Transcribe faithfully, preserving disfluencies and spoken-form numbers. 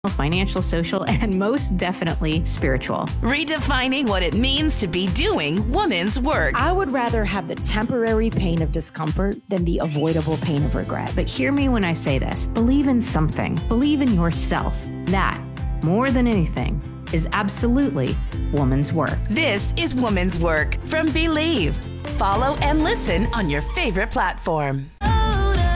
financial, social, and most definitely spiritual. Redefining what it means to be doing woman's work. I would rather have the temporary pain of discomfort than the avoidable pain of regret. But hear me when I say this. Believe in something. Believe in yourself. That, more than anything, is absolutely woman's work. This is Woman's Work from Believe. Follow and listen on your favorite platform.